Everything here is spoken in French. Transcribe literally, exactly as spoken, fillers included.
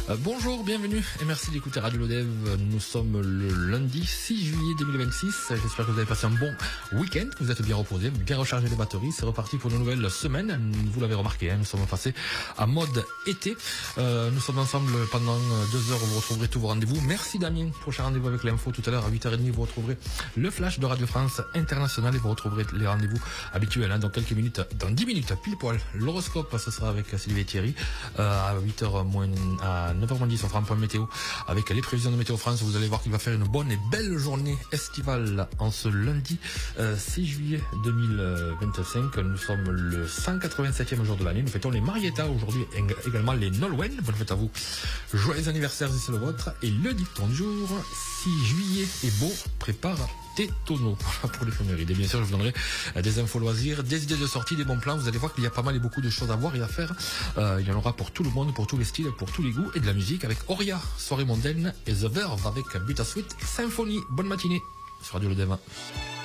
Euh, bonjour, bienvenue et merci d'écouter Radio Lodev. Nous sommes le lundi six juillet deux mille vingt-six. J'espère que vous avez passé un bon week-end, que vous êtes bien reposés, bien rechargé les batteries. C'est reparti pour une nouvelle semaine. Vous l'avez remarqué, hein, nous sommes passés à mode été. Euh, nous sommes ensemble pendant deux heures où vous retrouverez tous vos rendez-vous. Merci Damien. Prochain rendez-vous avec l'info tout à l'heure à huit heures trente. Vous retrouverez le flash de Radio France International et vous retrouverez les rendez-vous habituels hein, dans quelques minutes, dans dix minutes pile poil. L'horoscope, ce sera avec Sylvie et Thierry euh, à huit heures moins à neuf heures moins dix. On fera un point météo avec les prévisions de Météo France. Vous allez voir qu'il va faire une bonne et belle journée estivale en ce lundi euh, six juillet deux mille vingt-cinq. Nous sommes le cent quatre-vingt-septième jour de l'année. Nous fêtons les Marietta aujourd'hui, également les Nolwenn. Bonne fête à vous. Joyeux anniversaire si c'est le vôtre. Et le dicton du jour, six juillet est beau, prépare tes tonneaux pour les l'éphéméride. Et bien sûr, je vous donnerai des infos loisirs, des idées de sortie, des bons plans. Vous allez voir qu'il y a pas mal et beaucoup de choses à voir et à faire. Euh, il y en aura pour tout le monde, pour tous les styles, pour tous les goûts et de la musique avec Oria, soirée mondaine et The Verve avec Bittersweet Symphony. Bonne matinée sur Radio Le Dev.